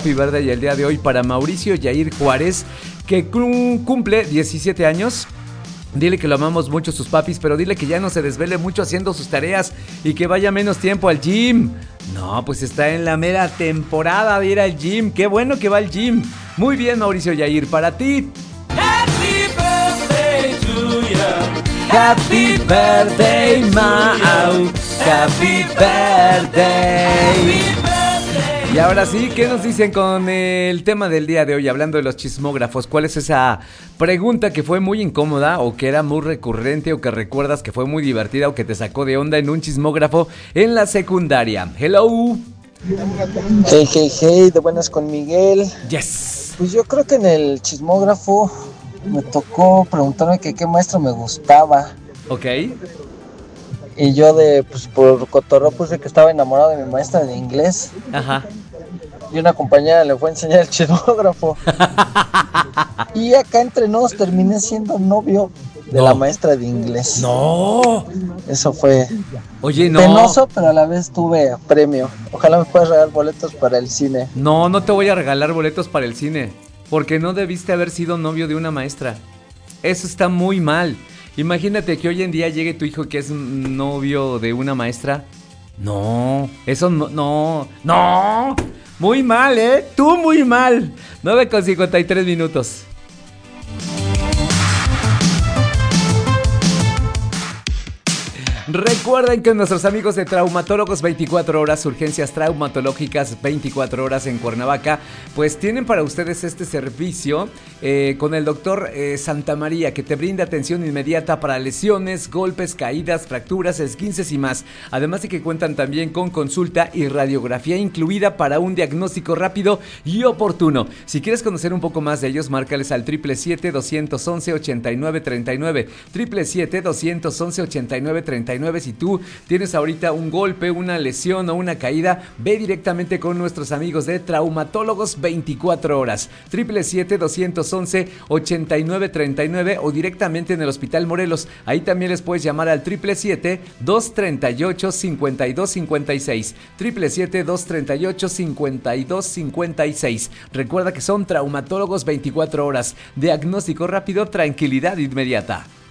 happy birthday el día de hoy para Mauricio Yair Juárez, que cumple 17 años. Dile que lo amamos mucho sus papis, pero dile que ya no se desvele mucho haciendo sus tareas y que vaya menos tiempo al gym. No, pues está en la mera temporada de ir al gym. Qué bueno que va al gym. Muy bien, Mauricio Yair, para ti. Happy birthday to you. Happy birthday, Mau. Happy birthday. Y ahora sí, ¿qué nos dicen con el tema del día de hoy? Hablando de los chismógrafos, ¿cuál es esa pregunta que fue muy incómoda o que era muy recurrente o que recuerdas que fue muy divertida o que te sacó de onda en un chismógrafo en la secundaria? Hello. Hey, hey, hey, de buenas con Miguel. Yes. Pues yo creo que en el chismógrafo me tocó preguntarme que qué maestro me gustaba. Ok. Y yo pues por cotorreo puse que estaba enamorado de mi maestra de inglés. Ajá. Y una compañera le fue a enseñar el chismógrafo. Y acá entre nos terminé siendo novio de la maestra de inglés. No. Eso fue penoso, pero a la vez tuve premio. Ojalá me puedas regalar boletos para el cine. No, no te voy a regalar boletos para el cine, porque no debiste haber sido novio de una maestra. Eso está muy mal. Imagínate que hoy en día llegue tu hijo que es novio de una maestra. No, eso no. Muy mal, tú muy mal. 9:53. Recuerden que nuestros amigos de Traumatólogos 24 horas, urgencias traumatológicas 24 horas en Cuernavaca, pues tienen para ustedes este servicio con el doctor Santamaría, que te brinda atención inmediata para lesiones, golpes, caídas, fracturas, esguinces y más. Además de que cuentan también con consulta y radiografía incluida para un diagnóstico rápido y oportuno. Si quieres conocer un poco más de ellos, márcales al 777-211-8939, 777-211-8939. Si tú tienes ahorita un golpe, una lesión o una caída, ve directamente con nuestros amigos de Traumatólogos 24 horas, 777-211-8939 o directamente en el Hospital Morelos. Ahí también les puedes llamar al 777-238-5256, 777-238-5256. Recuerda que son Traumatólogos 24 horas, diagnóstico rápido, tranquilidad inmediata.